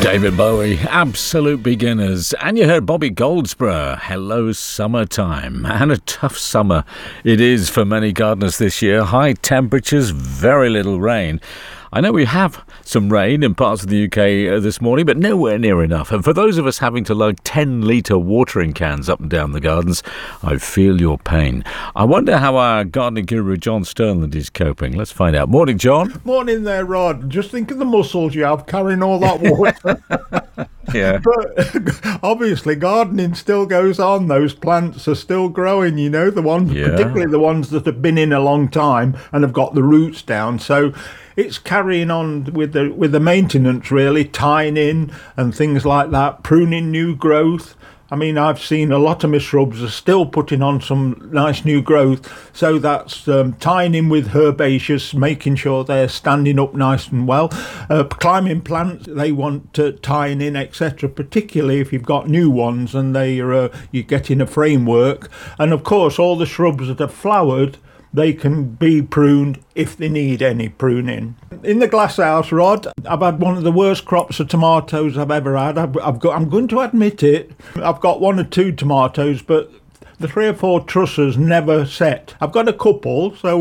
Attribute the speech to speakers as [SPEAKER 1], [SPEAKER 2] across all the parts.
[SPEAKER 1] David Bowie, Absolute Beginners. And you heard Bobby Goldsboro, Hello Summertime. And a tough summer it is for many gardeners this year. High temperatures, very little rain. I know we have some rain in parts of the UK this morning, but nowhere near enough. And for those of us having to lug 10-litre watering cans up and down the gardens, I feel your pain. I wonder how our gardening guru John Sternland is coping. Let's find out. Morning, John.
[SPEAKER 2] Morning there, Rod. Just think of the muscles you have carrying all that water.
[SPEAKER 1] Yeah.
[SPEAKER 2] But obviously gardening still goes on. Those plants are still growing, you know, the ones, particularly the ones that have been in a long time and have got the roots down. So it's carrying on with the maintenance, really, tying in and things like that, pruning new growth. I mean, I've seen a lot of my shrubs are still putting on some nice new growth. So that's tying in with herbaceous, making sure they're standing up nice and well. Climbing plants, they want tying in, etc., particularly if you've got new ones and you're getting a framework. And of course, all the shrubs that have flowered, they can be pruned if they need any pruning. In the glass house, Rod, I've had one of the worst crops of tomatoes I've ever had. I'm going to admit it. I've got one or two tomatoes, but the 3 or 4 trusses never set. I've got a couple, so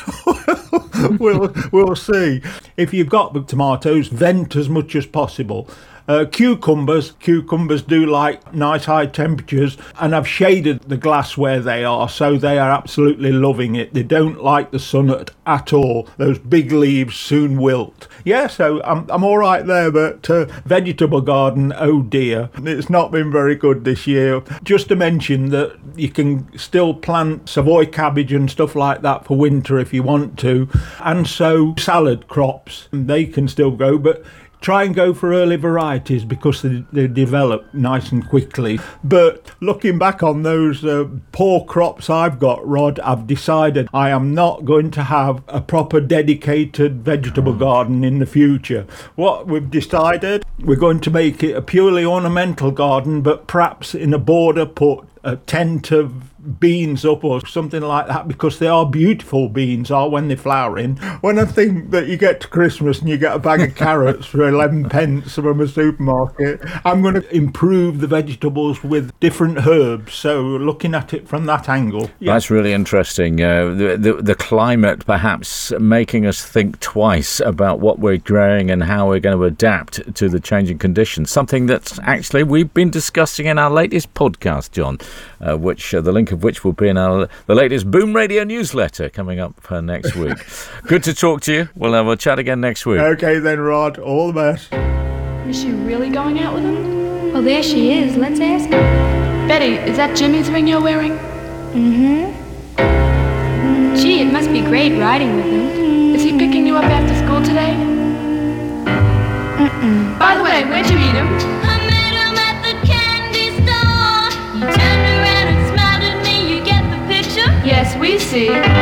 [SPEAKER 2] we'll see. If you've got the tomatoes, vent as much as possible. Cucumbers do like nice high temperatures, and I've shaded the glass where they are, so they are absolutely loving it. They don't like the sun at all. Those big leaves soon wilt. Yeah, so I'm all right there, but vegetable garden, oh dear, it's not been very good this year. Just to mention that you can still plant Savoy cabbage and stuff like that for winter if you want to, and so salad crops, they can still grow, but try and go for early varieties because they develop nice and quickly. But looking back on those poor crops I've got, Rod, I've decided I am not going to have a proper dedicated vegetable garden in the future. What we've decided, we're going to make it a purely ornamental garden, but perhaps in a border put a tent of beans up or something like that, because they are beautiful, beans are, when they're flowering. When I think that you get to Christmas and you get a bag of carrots for 11 pence from a supermarket, I'm going to improve the vegetables with different herbs, so looking at it from that angle. Yeah.
[SPEAKER 1] That's really interesting. The climate perhaps making us think twice about what we're growing and how we're going to adapt to the changing conditions, something that actually we've been discussing in our latest podcast, John, which the link of which will be in the latest Boom Radio newsletter coming up next week. Good to talk to you. We'll chat again next week.
[SPEAKER 2] Okay then, Rod. All the best.
[SPEAKER 3] Is she really going out with him?
[SPEAKER 4] Well, there she is. Let's ask her.
[SPEAKER 3] Betty, is that Jimmy's ring you're wearing?
[SPEAKER 4] Mm-hmm.
[SPEAKER 3] Gee, it must be great riding with him. Is he picking you up after school today?
[SPEAKER 4] Mm-mm.
[SPEAKER 3] By the way, where'd you meet him?
[SPEAKER 5] I met him at the candy store. You turned around and smiled at me. You get the picture?
[SPEAKER 3] Yes, we see.